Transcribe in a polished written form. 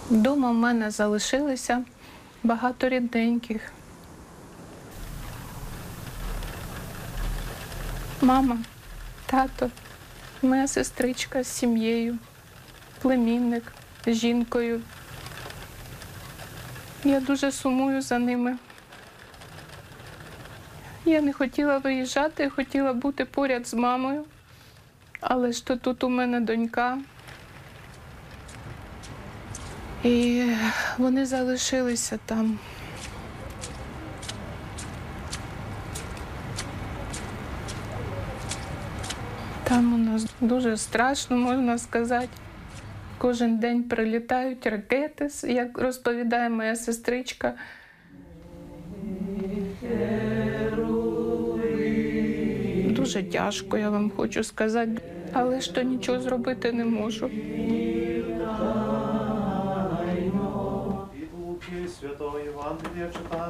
Вдома в мене залишилося багато рідненьких. Мама, тато, моя сестричка з сім'єю, племінник з жінкою. Я дуже сумую за ними. Я не хотіла виїжджати, хотіла бути поряд з мамою, але ж то тут у мене донька. І вони залишилися там. Там у нас дуже страшно, можна сказати. Кожен день прилітають ракети, як розповідає моя сестричка. Дуже тяжко, я вам хочу сказати, але ж то нічого зробити не можу. Святої Євангелія читання.